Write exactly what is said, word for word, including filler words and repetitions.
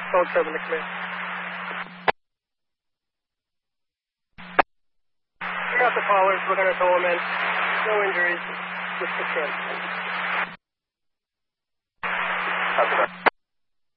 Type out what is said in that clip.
Phone seven to command. Got the callers. We're going to tow them in. No injuries. Just the trend.